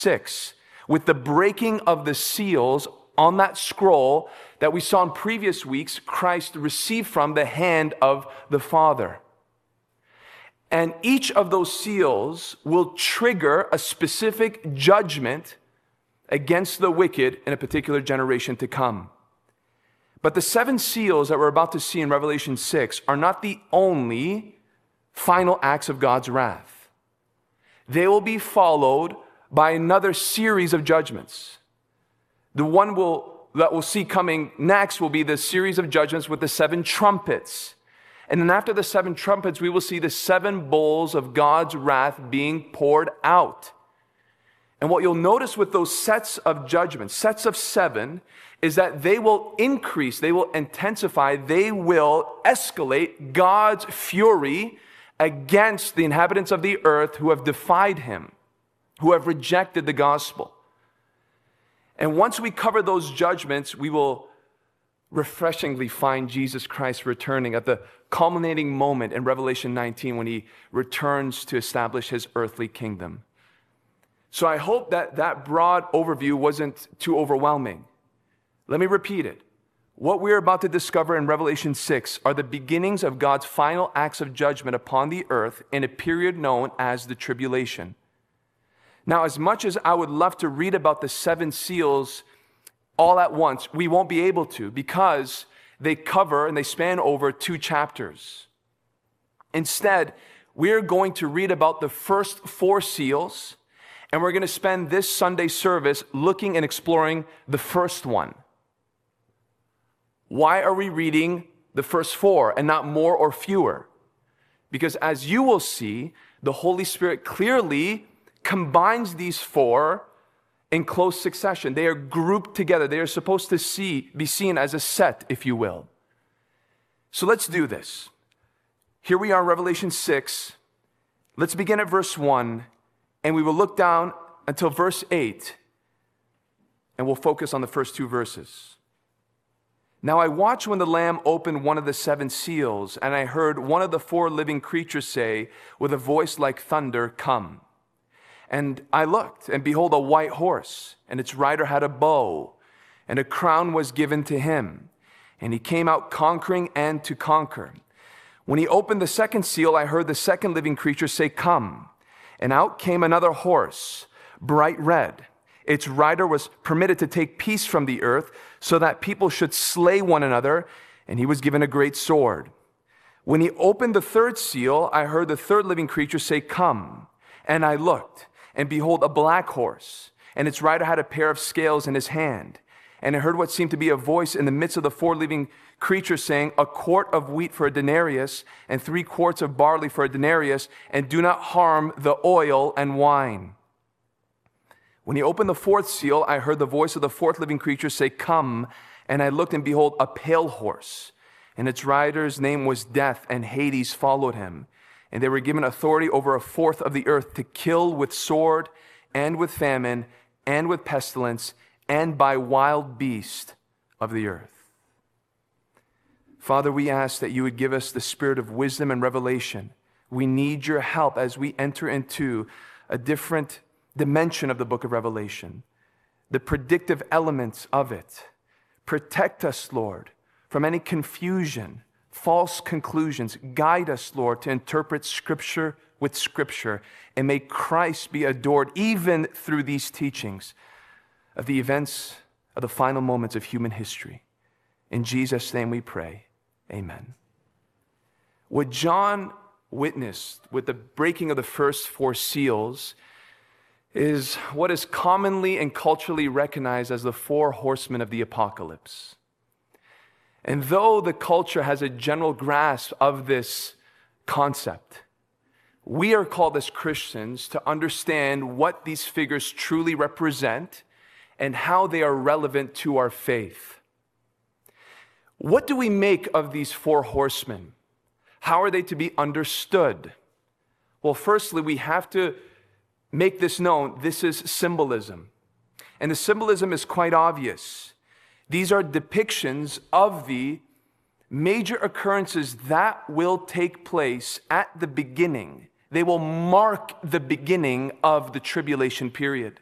6, with the breaking of the seals on that scroll that we saw in previous weeks, Christ received from the hand of the Father. And each of those seals will trigger a specific judgment against the wicked in a particular generation to come. But the 7 seals that we're about to see in Revelation 6 are not the only final acts of God's wrath. They will be followed by another series of judgments. The one that we'll see coming next will be the series of judgments with the 7 trumpets. And then after the 7 trumpets, we will see the 7 bowls of God's wrath being poured out. And what you'll notice with those sets of judgments, sets of 7, is that they will increase, they will intensify, they will escalate God's fury against the inhabitants of the earth who have defied him, who have rejected the gospel. And once we cover those judgments, we will refreshingly find Jesus Christ returning at the culminating moment in Revelation 19 when he returns to establish his earthly kingdom. So I hope that broad overview wasn't too overwhelming. Let me repeat it. What we're about to discover in Revelation 6 are the beginnings of God's final acts of judgment upon the earth in a period known as the tribulation. Now, as much as I would love to read about the 7 seals all at once, we won't be able to because they cover and they span over 2 chapters. Instead, we're going to read about the first 4 seals, and we're going to spend this Sunday service looking and exploring the first one. Why are we reading the first 4 and not more or fewer? Because as you will see, the Holy Spirit clearly combines these 4 in close succession. They are grouped together. They are supposed to be seen as a set, if you will. So let's do this. Here we are in Revelation 6. Let's begin at verse 1, and we will look down until verse 8, and we'll focus on the first 2 verses. Now I watched when the Lamb opened one of the 7 seals, and I heard one of the 4 living creatures say, with a voice like thunder, "Come." And I looked, and behold, a white horse, and its rider had a bow, and a crown was given to him. And he came out conquering and to conquer. When he opened the 2nd seal, I heard the 2nd living creature say, "Come." And out came another horse, bright red. Its rider was permitted to take peace from the earth, so that people should slay one another, and he was given a great sword. When he opened the 3rd seal, I heard the 3rd living creature say, "Come." And I looked, and behold, a black horse, and its rider had a pair of scales in his hand. And I heard what seemed to be a voice in the midst of the 4 living creatures saying, "A quart of wheat for a denarius, and 3 quarts of barley for a denarius, and do not harm the oil and wine." When he opened the 4th seal, I heard the voice of the 4th living creature say, "Come." And I looked, and behold, a pale horse, and its rider's name was Death, and Hades followed him. And they were given authority over 1/4 of the earth to kill with sword, and with famine, and with pestilence, and by wild beast of the earth. Father, we ask that you would give us the spirit of wisdom and revelation. We need your help as we enter into a different dimension of the book of Revelation, the predictive elements of it. Protect us, Lord, from any confusion, false conclusions. Guide us, Lord, to interpret Scripture with Scripture, and may Christ be adored even through these teachings of the events of the final moments of human history. In Jesus' name we pray, amen. What John witnessed with the breaking of the first 4 seals is what is commonly and culturally recognized as the 4 horsemen of the apocalypse. And though the culture has a general grasp of this concept, we are called as Christians to understand what these figures truly represent and how they are relevant to our faith. What do we make of these 4 horsemen? How are they to be understood? Well, firstly, we have to make this known. This is symbolism. And the symbolism is quite obvious. These are depictions of the major occurrences that will take place at the beginning. They will mark the beginning of the tribulation period.